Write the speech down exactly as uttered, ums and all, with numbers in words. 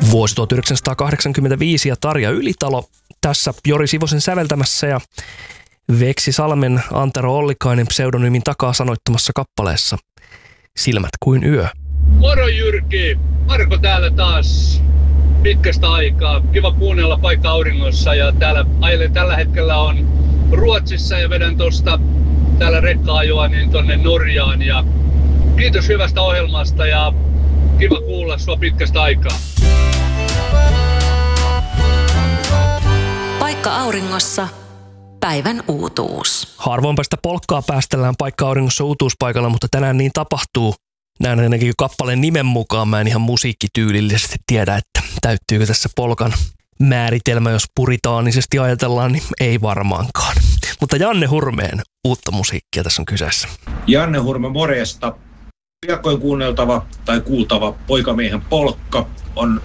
Vuosi tuhatyhdeksänsataakahdeksankymmentäviisi ja Tarja Ylitalo tässä Jori Sivosen säveltämässä ja Veksi Salmen Antero Ollikainen pseudonyymin takaa sanoittamassa kappaleessa Silmät kuin yö. Moro Jyrki, Marko täällä taas pitkästä aikaa. Kiva kuunnella Paikka Auringossa ja täällä ajelen tällä hetkellä on Ruotsissa ja vedän tosta täällä rekka-ajoa niin tonne Norjaan ja kiitos hyvästä ohjelmasta ja kiva kuulla sua pitkästä aikaa. Paikka Auringossa. Päivän uutuus. Harvoinpa sitä polkkaa päästellään Paikka Auringossa uutuuspaikalla, mutta tänään niin tapahtuu. Näin ainakin kappaleen nimen mukaan mä en ihan musiikkityylillisesti tiedä, että täyttyykö tässä polkan määritelmä, jos puritaanisesti ajatellaan, niin ei varmaankaan. Mutta Janne Hurmeen uutta musiikkia tässä on kyseessä. Janne Hurme, morjesta. Piakkoin kuunneltava tai kuultava Poikamiehen polkka on